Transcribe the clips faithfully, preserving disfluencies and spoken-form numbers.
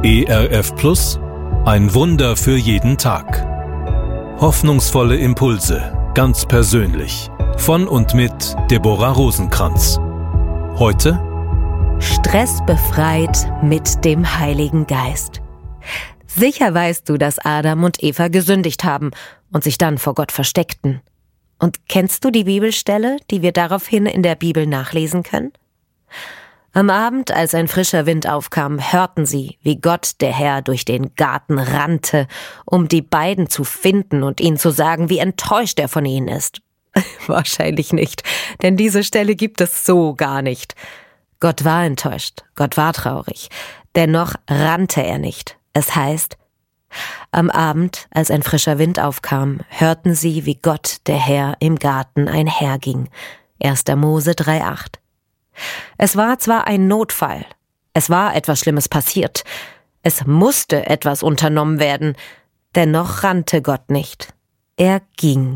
E R F Plus, ein Wunder für jeden Tag. Hoffnungsvolle Impulse, ganz persönlich. Von und mit Deborah Rosenkranz. Heute: Stressbefreit mit dem Heiligen Geist. Sicher weißt du, dass Adam und Eva gesündigt haben und sich dann vor Gott versteckten. Und kennst du die Bibelstelle, die wir daraufhin in der Bibel nachlesen können? Am Abend, als ein frischer Wind aufkam, hörten sie, wie Gott, der Herr, durch den Garten rannte, um die beiden zu finden und ihnen zu sagen, wie enttäuscht er von ihnen ist. Wahrscheinlich nicht, denn diese Stelle gibt es so gar nicht. Gott war enttäuscht, Gott war traurig, dennoch rannte er nicht. Es heißt: Am Abend, als ein frischer Wind aufkam, hörten sie, wie Gott, der Herr, im Garten einherging. erster Mose drei acht. Es war zwar ein Notfall, es war etwas Schlimmes passiert, es musste etwas unternommen werden, dennoch rannte Gott nicht. Er ging.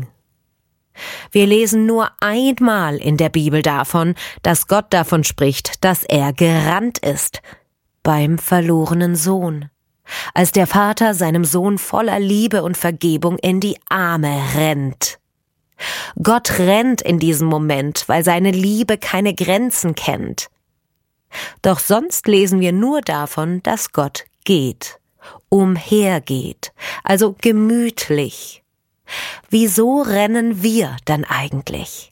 Wir lesen nur einmal in der Bibel davon, dass Gott davon spricht, dass er gerannt ist. Beim verlorenen Sohn. Als der Vater seinem Sohn voller Liebe und Vergebung in die Arme rennt. Gott rennt in diesem Moment, weil seine Liebe keine Grenzen kennt. Doch sonst lesen wir nur davon, dass Gott geht, umhergeht, also gemütlich. Wieso rennen wir dann eigentlich?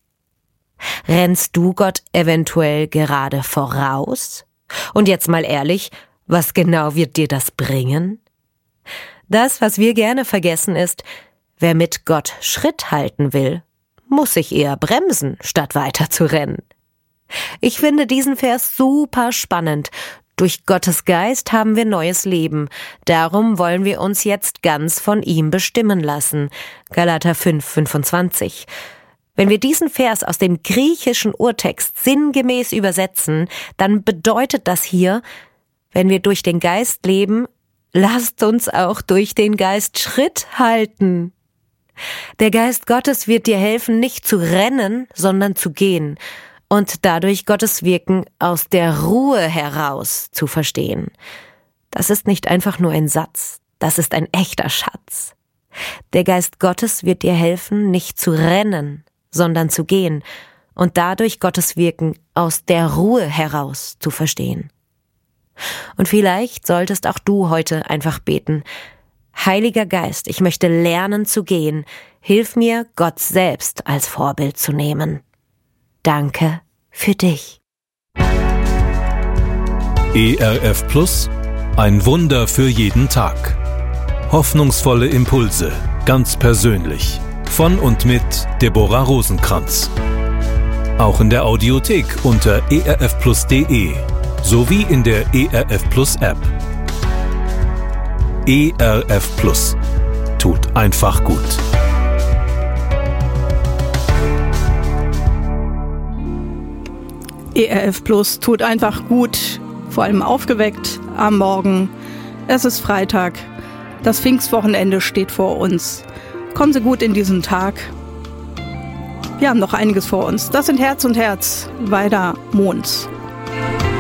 Rennst du Gott eventuell gerade voraus? Und jetzt mal ehrlich, was genau wird dir das bringen? Das, was wir gerne vergessen, ist: Wer mit Gott Schritt halten will, muss sich eher bremsen, statt weiter zu rennen. Ich finde diesen Vers super spannend. Durch Gottes Geist haben wir neues Leben. Darum wollen wir uns jetzt ganz von ihm bestimmen lassen. Galater fünf fünfundzwanzig. Wenn wir diesen Vers aus dem griechischen Urtext sinngemäß übersetzen, dann bedeutet das hier: Wenn wir durch den Geist leben, lasst uns auch durch den Geist Schritt halten. Der Geist Gottes wird dir helfen, nicht zu rennen, sondern zu gehen und dadurch Gottes Wirken aus der Ruhe heraus zu verstehen. Das ist nicht einfach nur ein Satz, das ist ein echter Schatz. Der Geist Gottes wird dir helfen, nicht zu rennen, sondern zu gehen und dadurch Gottes Wirken aus der Ruhe heraus zu verstehen. Und vielleicht solltest auch du heute einfach beten: Heiliger Geist, ich möchte lernen zu gehen. Hilf mir, Gott selbst als Vorbild zu nehmen. Danke für dich. E R F Plus, ein Wunder für jeden Tag. Hoffnungsvolle Impulse, ganz persönlich. Von und mit Deborah Rosenkranz. Auch in der Audiothek unter e r f plus punkt de sowie in der E R F Plus App. E R F Plus. Tut einfach gut. E R F Plus tut einfach gut, vor allem aufgeweckt am Morgen. Es ist Freitag, das Pfingstwochenende steht vor uns. Kommen Sie gut in diesen Tag. Wir haben noch einiges vor uns. Das sind Herz und Herz, Weider Mond.